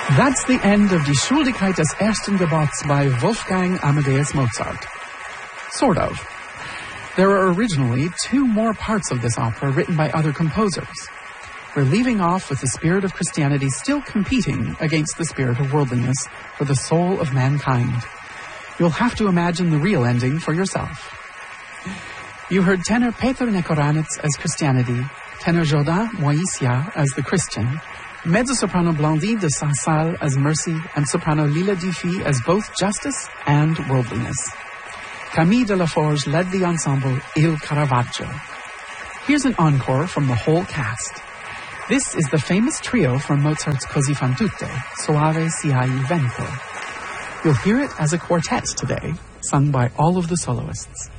That's the end of Die Schuldigkeit des ersten Gebots by Wolfgang Amadeus Mozart. Sort of. There are originally 2 more parts of this opera written by other composers. We're leaving off with the spirit of Christianity still competing against the spirit of worldliness for the soul of mankind. You'll have to imagine the real ending for yourself. You heard tenor Petr Nekoranec as Christianity, tenor Jourdain Moisia as the Christian, mezzo-soprano Blandine de Saint-Saëns as Mercy, and soprano Lila Dufy as both justice and worldliness. Camille Delaforge led the ensemble Il Caravaggio. Here's an encore from the whole cast. This is the famous trio from Mozart's Così fan tutte, Soave sia il vento. You'll hear it as a quartet today, sung by all of the soloists.